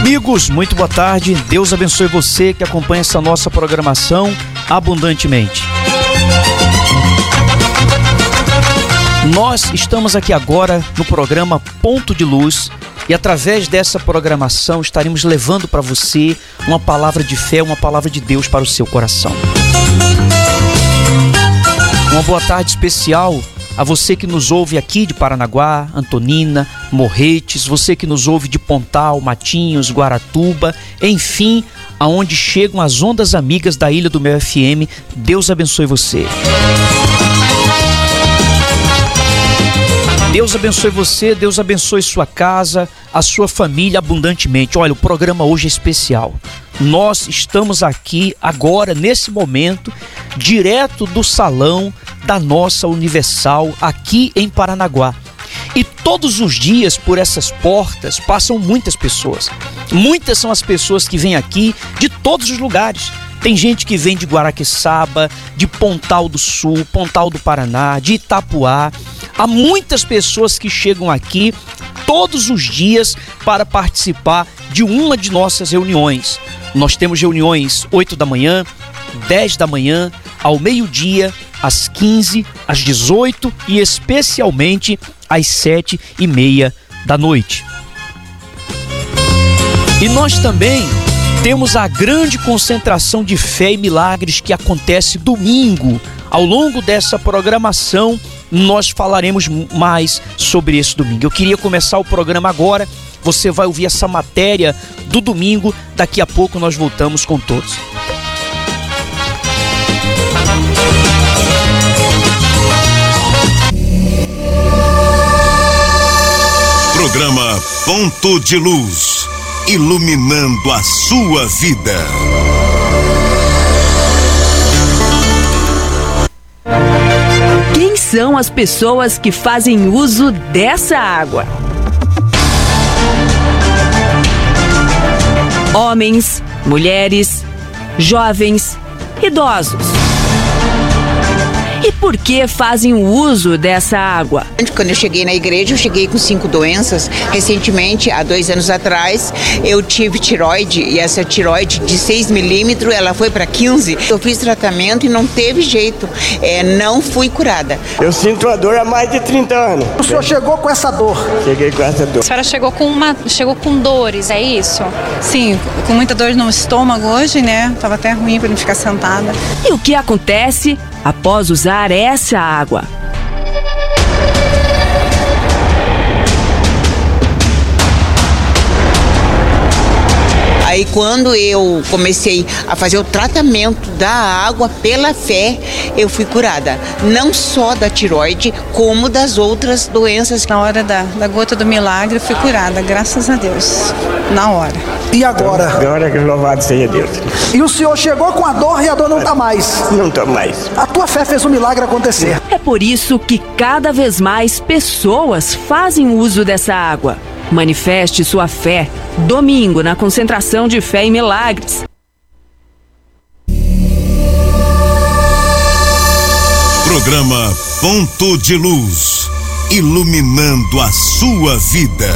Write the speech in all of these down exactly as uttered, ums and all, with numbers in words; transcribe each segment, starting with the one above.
Amigos, muito boa tarde. Deus abençoe você que acompanha essa nossa programação abundantemente. Nós estamos aqui agora no programa Ponto de Luz e através dessa programação estaremos levando para você uma palavra de fé, uma palavra de Deus para o seu coração. Uma boa tarde especial a você que nos ouve aqui de Paranaguá, Antonina, Morretes, você que nos ouve de Pontal, Matinhos, Guaratuba, enfim, aonde chegam as ondas amigas da Ilha do Mel F M. Deus abençoe você. Deus abençoe você, Deus abençoe sua casa, a sua família abundantemente. Olha, o programa hoje é especial. Nós estamos aqui agora, nesse momento, direto do salão da nossa Universal, aqui em Paranaguá. E todos os dias, por essas portas, passam muitas pessoas. Muitas são as pessoas que vêm aqui de todos os lugares. Tem gente que vem de Guaraqueçaba, de Pontal do Sul, Pontal do Paraná, de Itapuá. Há muitas pessoas que chegam aqui todos os dias para participar de uma de nossas reuniões. Nós temos reuniões oito da manhã, dez da manhã, ao meio-dia, às quinze, às dezoito e especialmente às sete e meia da noite. E nós também temos a grande concentração de fé e milagres que acontece domingo. Ao longo dessa programação, nós falaremos mais sobre esse domingo. Eu queria começar o programa agora. Você vai ouvir essa matéria do domingo. Daqui a pouco nós voltamos com todos. Programa Ponto de Luz, iluminando a sua vida. Quem são as pessoas que fazem uso dessa água? Homens, mulheres, jovens, idosos. E por que fazem o uso dessa água? Quando eu cheguei na igreja, eu cheguei com cinco doenças. Recentemente, há dois anos atrás, eu tive tiroide e essa tiroide de seis milímetros, ela foi para quinze. Eu fiz tratamento e não teve jeito, é, não fui curada. Eu sinto a dor há mais de trinta anos. O senhor chegou com essa dor? Cheguei com essa dor. A senhora chegou com, uma, chegou com dores, é isso? Sim, com muita dor no estômago hoje, né? Tava até ruim para não ficar sentada. E o que acontece após usar essa água? Aí quando eu comecei a fazer o tratamento da água pela fé, eu fui curada. Não só da tiroide, como das outras doenças. Na hora da, da gota do milagre, eu fui curada, graças a Deus. Na hora. E agora? Agora que louvado seja Deus. E o senhor chegou com a dor e a dor não tá mais? Não tá mais. A tua fé fez o milagre acontecer. É por isso que cada vez mais pessoas fazem uso dessa água. Manifeste sua fé, domingo, na concentração de fé e milagres. Programa Ponto de Luz, iluminando a sua vida.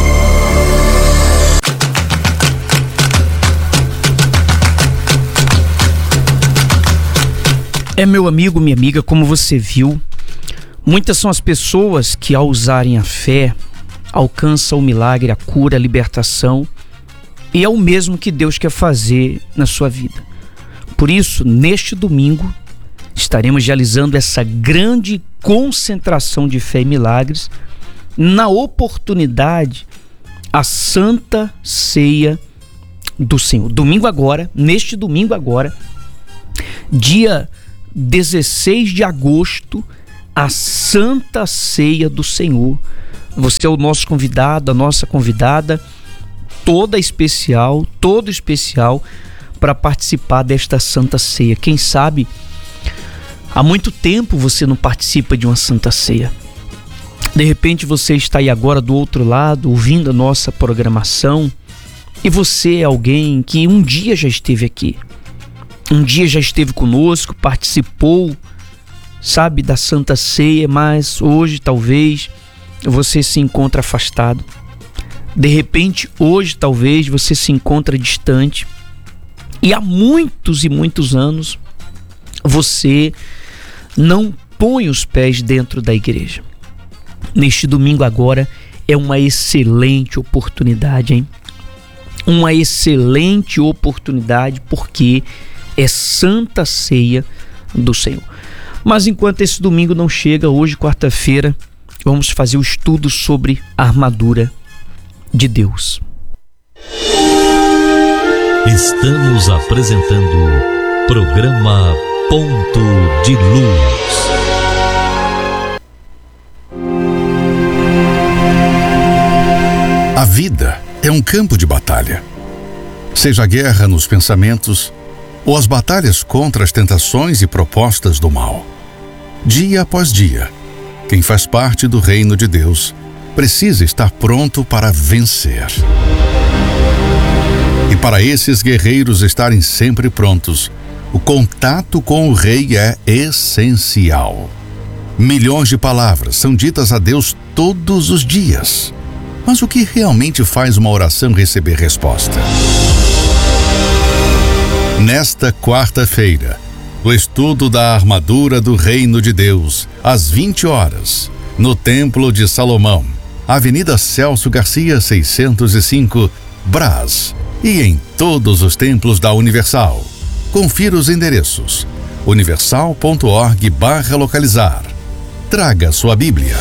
É, meu amigo, minha amiga, como você viu, muitas são as pessoas que ao usarem a fé alcançam o milagre, a cura, a libertação, e é o mesmo que Deus quer fazer na sua vida. Por isso, neste domingo, estaremos realizando essa grande concentração de fé e milagres, na oportunidade, a Santa Ceia do Senhor. Domingo agora, neste domingo agora, dia dezesseis de agosto, a Santa Ceia do Senhor. Você é o nosso convidado, a nossa convidada, toda especial, todo especial para participar desta Santa Ceia. Quem sabe há muito tempo você não participa de uma Santa Ceia. De repente você está aí agora do outro lado, ouvindo a nossa programação, e você é alguém que um dia já esteve aqui, um dia já esteve conosco, participou, sabe, da Santa Ceia, mas hoje talvez você se encontra afastado. De repente, hoje talvez você se encontra distante e há muitos e muitos anos você não põe os pés dentro da igreja. Neste domingo agora é uma excelente oportunidade, hein? Uma excelente oportunidade, porque é Santa Ceia do Senhor. Mas enquanto esse domingo não chega, hoje, quarta-feira, vamos fazer o estudo sobre a armadura de Deus. Estamos apresentando programa Ponto de Luz. A vida é um campo de batalha. Seja a guerra nos pensamentos ou as batalhas contra as tentações e propostas do mal. Dia após dia, quem faz parte do reino de Deus precisa estar pronto para vencer. E para esses guerreiros estarem sempre prontos, o contato com o Rei é essencial. Milhões de palavras são ditas a Deus todos os dias. Mas o que realmente faz uma oração receber resposta? Nesta quarta-feira, o estudo da armadura do Reino de Deus, às vinte horas, no Templo de Salomão, Avenida Celso Garcia, seiscentos e cinco, Brás, e em todos os templos da Universal. Confira os endereços: universal ponto org barra localizar. Traga sua Bíblia.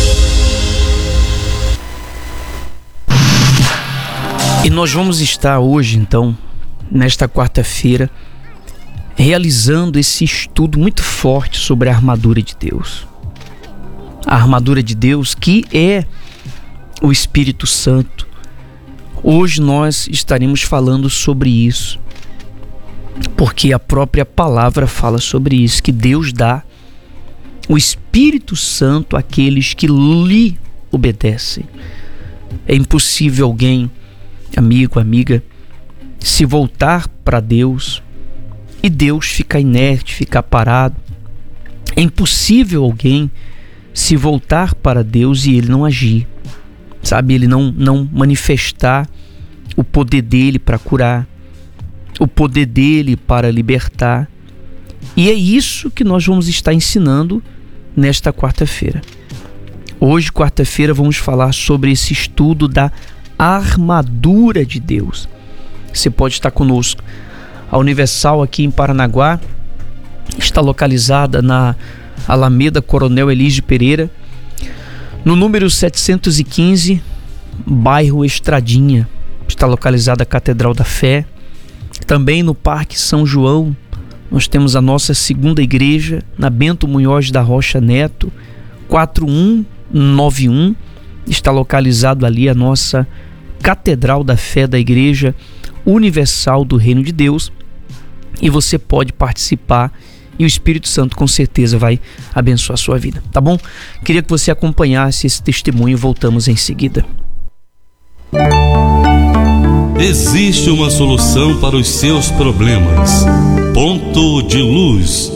E nós vamos estar hoje, então, nesta quarta-feira, realizando esse estudo muito forte sobre a armadura de Deus. A armadura de Deus, que é o Espírito Santo. Hoje nós estaremos falando sobre isso, porque a própria palavra fala sobre isso, que Deus dá o Espírito Santo àqueles que lhe obedecem. É impossível alguém, amigo, amiga, se voltar para Deus e Deus ficar inerte, ficar parado. É impossível alguém se voltar para Deus e ele não agir, sabe? Ele não, não manifestar o poder dele para curar, o poder dele para libertar. E é isso que nós vamos estar ensinando nesta quarta-feira. Hoje, quarta-feira, vamos falar sobre esse estudo da armadura de Deus. Você pode estar conosco. A Universal aqui em Paranaguá está localizada na Alameda Coronel Elísio Pereira, no número setecentos e quinze, bairro Estradinha. Está localizada a Catedral da Fé. Também no Parque São João, nós temos a nossa segunda igreja, na Bento Munhoz da Rocha Neto, quatro um nove um. Está localizado ali a nossa Catedral da Fé da Igreja Universal do Reino de Deus. E você pode participar e o Espírito Santo com certeza vai abençoar a sua vida, tá bom? Queria que você acompanhasse esse testemunho. Voltamos em seguida. Existe uma solução para os seus problemas. Ponto de Luz.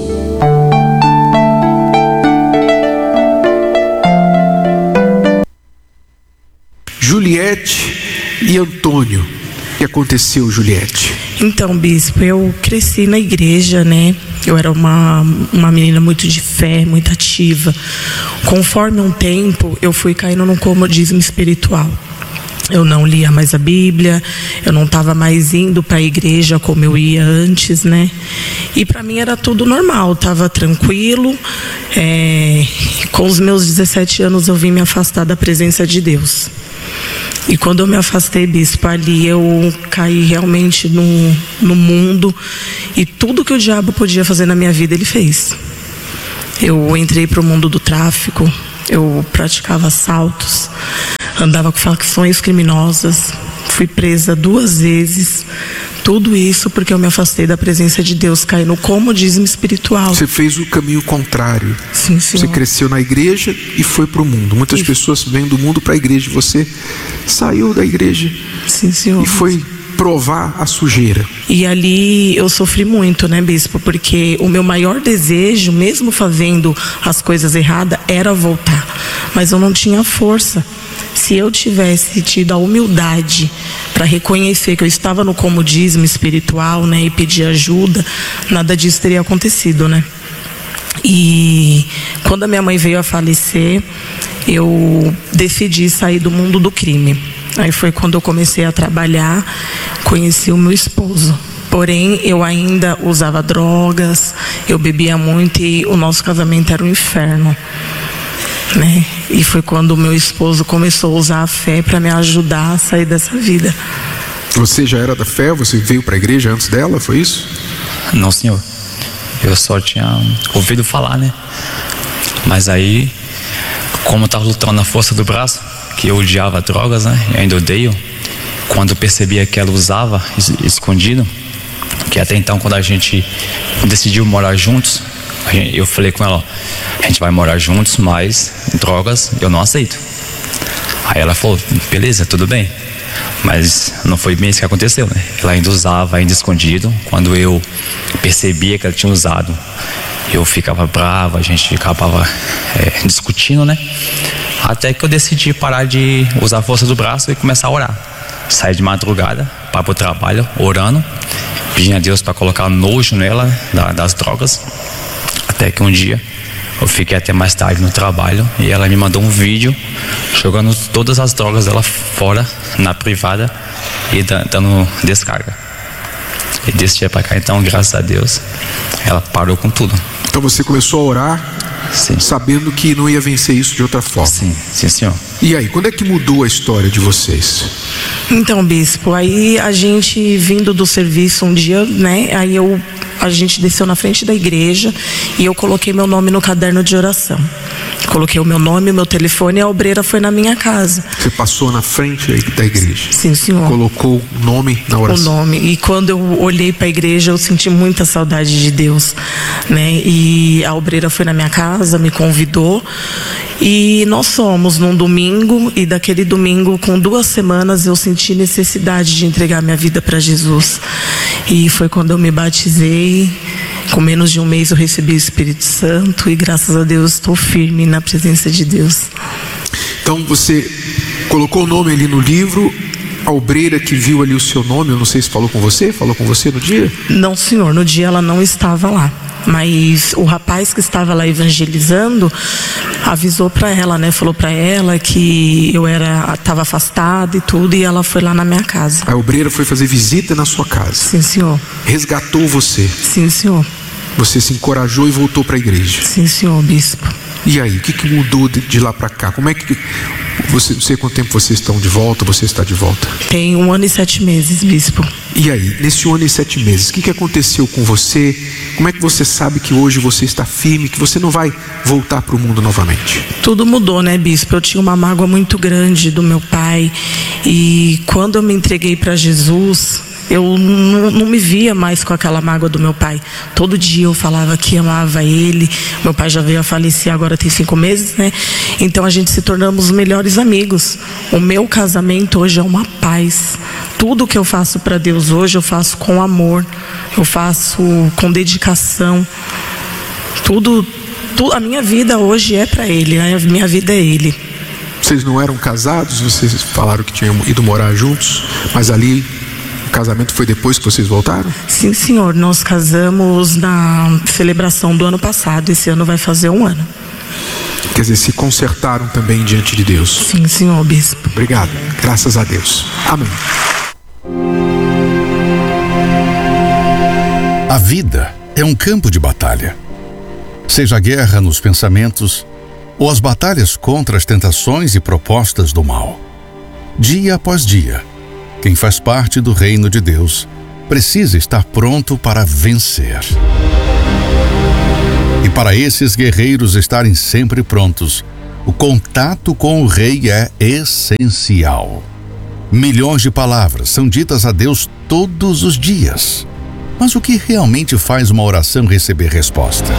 Juliette e Antônio. O que aconteceu, Juliette? Então, bispo, eu cresci na igreja, né? Eu era uma, uma menina muito de fé, muito ativa. Conforme um tempo, eu fui caindo num comodismo espiritual. Eu não lia mais a Bíblia, eu não estava mais indo para a igreja como eu ia antes, né? E para mim era tudo normal, estava tranquilo. É... Com os meus dezessete anos eu vim me afastar da presença de Deus. E quando eu me afastei, bispo, ali eu caí realmente no, no mundo. E tudo que o diabo podia fazer na minha vida, ele fez. Eu entrei para o mundo do tráfico, eu praticava assaltos, andava com facções criminosas, fui presa duas vezes. Tudo isso porque eu me afastei da presença de Deus, caí no comodismo espiritual. Você fez o caminho contrário. Sim, senhor. Você cresceu na igreja e foi para o mundo. Muitas Sim. pessoas vêm do mundo para a igreja. Você saiu da igreja Sim, senhor. e foi provar a sujeira. E ali eu sofri muito, né, bispo? Porque o meu maior desejo, mesmo fazendo as coisas erradas, era voltar. Mas eu não tinha força. se eu tivesse tido a humildade para reconhecer que eu estava no comodismo espiritual, né, e pedir ajuda, nada disso teria acontecido, né? E quando a minha mãe veio a falecer, eu decidi sair do mundo do crime. Aí foi quando eu comecei a trabalhar, conheci o meu esposo. Porém, eu ainda usava drogas, eu bebia muito e o nosso casamento era um inferno, né? E foi quando o meu esposo começou a usar a fé para me ajudar a sair dessa vida. Você já era da fé? Você veio para a igreja antes dela? Foi isso? Não, senhor. Eu só tinha ouvido falar, né? Mas aí, como eu estava lutando na força do braço, que eu odiava drogas, né? Eu ainda odeio. Quando eu percebia que ela usava es- escondido, que até então, quando a gente decidiu morar juntos, a gente, eu falei com ela, ó, a gente vai morar juntos, mas drogas eu não aceito. Aí ela falou, beleza, tudo bem. Mas não foi bem isso que aconteceu, né? Ela ainda usava, ainda escondido. Quando eu percebia que ela tinha usado, eu ficava brava, a gente acabava é, discutindo, né? Até que eu decidi parar de usar a força do braço e começar a orar. Saí de madrugada para o trabalho, orando, pedindo a Deus para colocar nojo nela da, das drogas. Até que um dia eu fiquei até mais tarde no trabalho e ela me mandou um vídeo jogando todas as drogas dela fora na privada e dando descarga. E desse dia para cá, então, graças a Deus, ela parou com tudo. Então você começou a orar, sim, sabendo que não ia vencer isso de outra forma. Sim, sim, senhor. E aí, quando é que mudou a história de vocês? Então, bispo, aí a gente vindo do serviço um dia, né? Aí eu, a gente desceu na frente da igreja e eu coloquei meu nome no caderno de oração. Coloquei o meu nome, o meu telefone e a obreira foi na minha casa. Você passou na frente da igreja? Sim, senhor. Colocou o nome na oração? O nome. E quando eu olhei para a igreja, eu senti muita saudade de Deus, né? E a obreira foi na minha casa, me convidou. E nós fomos num domingo, e daquele domingo, com duas semanas, eu senti necessidade de entregar minha vida para Jesus. E foi quando eu me batizei. Com menos de um mês eu recebi o Espírito Santo e graças a Deus estou firme na presença de Deus. Então você colocou o nome ali no livro, a obreira que viu ali o seu nome, eu não sei se falou com você, falou com você no dia? Não, senhor, no dia ela não estava lá. Mas o rapaz que estava lá evangelizando avisou para ela, né? Falou para ela que eu era, estava afastada e tudo, e ela foi lá na minha casa. A obreira foi fazer visita na sua casa? Sim, senhor. Resgatou você? Sim, senhor. Você se encorajou e voltou para a igreja? Sim, senhor, bispo. E aí, o que, que mudou de, de lá para cá? Como é que você, não sei quanto tempo vocês estão de volta, você está de volta? Tem um ano e sete meses, bispo. E aí, nesse um ano e sete meses, o que, que aconteceu com você? Como é que você sabe que hoje você está firme, que você não vai voltar para o mundo novamente? Tudo mudou, né, bispo? Eu tinha uma mágoa muito grande do meu pai, e quando eu me entreguei para Jesus, eu não, não me via mais com aquela mágoa do meu pai. Todo dia eu falava que amava ele. Meu pai já veio a falecer, agora tem cinco meses, né? Então a gente se tornamos os melhores amigos. O meu casamento hoje é uma paz. Tudo que eu faço para Deus hoje eu faço com amor, eu faço com dedicação. Tudo, tudo a minha vida hoje é para ele, a minha vida é ele. Vocês não eram casados? Vocês falaram que tinham ido morar juntos, mas ali o casamento foi depois que vocês voltaram? Sim, senhor. Nós casamos na celebração do ano passado. Esse ano vai fazer um ano. Quer dizer, se consertaram também diante de Deus? Sim, senhor bispo. Obrigado. Graças a Deus. Amém. A vida é um campo de batalha. Seja a guerra nos pensamentos ou as batalhas contra as tentações e propostas do mal. Dia após dia, quem faz parte do reino de Deus precisa estar pronto para vencer. E para esses guerreiros estarem sempre prontos, o contato com o Rei é essencial. Milhões de palavras são ditas a Deus todos os dias. Mas o que realmente faz uma oração receber resposta?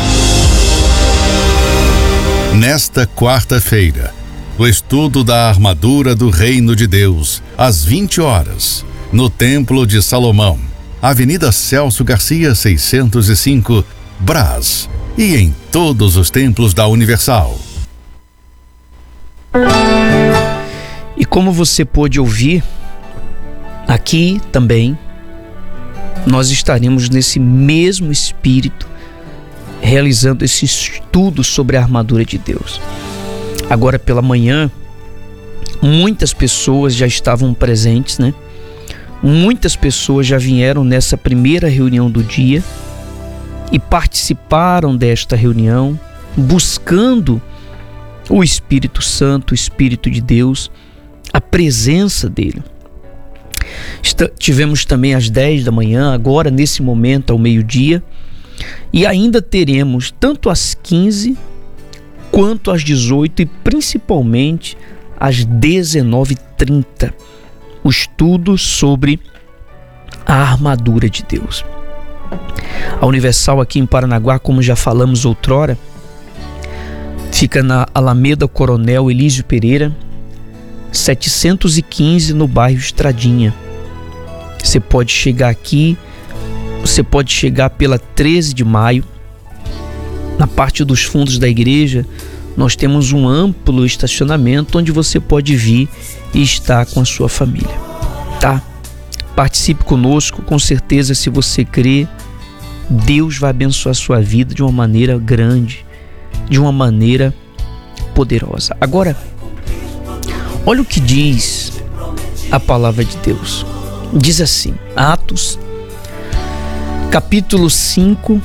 Nesta quarta-feira, o estudo da armadura do Reino de Deus, às vinte horas, no Templo de Salomão, Avenida Celso Garcia, seiscentos e cinco, Brás, e em todos os templos da Universal. E como você pôde ouvir, aqui também nós estaremos nesse mesmo espírito realizando esse estudo sobre a armadura de Deus. Agora pela manhã, muitas pessoas já estavam presentes, né? Muitas pessoas já vieram nessa primeira reunião do dia e participaram desta reunião buscando o Espírito Santo, o Espírito de Deus, a presença dele. Está, tivemos também às dez da manhã, agora nesse momento ao meio-dia, e ainda teremos tanto às quinze quanto às dezoito e principalmente às dezenove e trinta, o estudo sobre a armadura de Deus. A Universal aqui em Paranaguá, como já falamos outrora, fica na Alameda Coronel Elísio Pereira, setecentos e quinze, no bairro Estradinha. Você pode chegar aqui, você pode chegar pela treze de maio. Na parte dos fundos da igreja, nós temos um amplo estacionamento onde você pode vir e estar com a sua família, tá? Participe conosco, com certeza, se você crê, Deus vai abençoar a sua vida de uma maneira grande, de uma maneira poderosa. Agora, olha o que diz a palavra de Deus. Diz assim, Atos, capítulo cinco,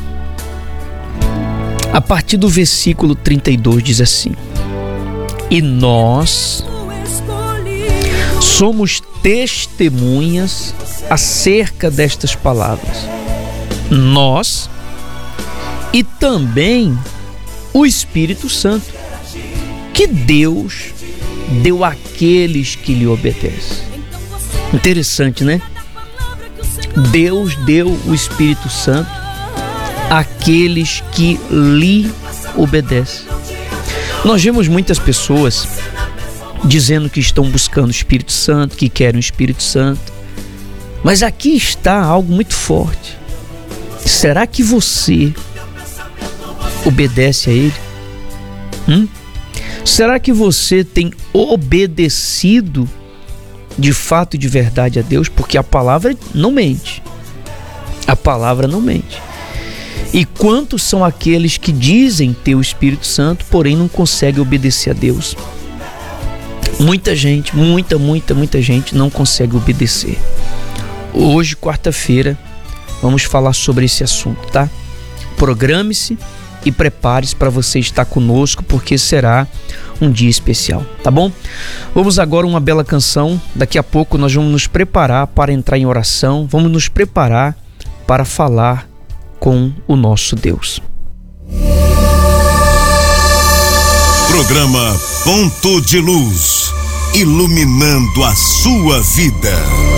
a partir do versículo trinta e dois, diz assim: e nós somos testemunhas acerca destas palavras. Nós e também o Espírito Santo, que Deus deu àqueles que lhe obedecem. Interessante, né? Deus deu o Espírito Santo àqueles que lhe obedecem. Nós vemos muitas pessoas dizendo que estão buscando o Espírito Santo, que querem o Espírito Santo, mas aqui está algo muito forte. Será que você obedece a Ele? Hum? Será que você tem obedecido de fato e de verdade a Deus? Porque a palavra não mente. A palavra não mente. E quantos são aqueles que dizem ter o Espírito Santo, porém não conseguem obedecer a Deus? Muita gente, muita, muita, muita gente não consegue obedecer. Hoje, quarta-feira, vamos falar sobre esse assunto, tá? Programe-se e prepare-se para você estar conosco, porque será um dia especial, tá bom? Vamos agora a uma bela canção. Daqui a pouco nós vamos nos preparar para entrar em oração. Vamos nos preparar para falar com o nosso Deus. Programa Ponto de Luz, iluminando a sua vida.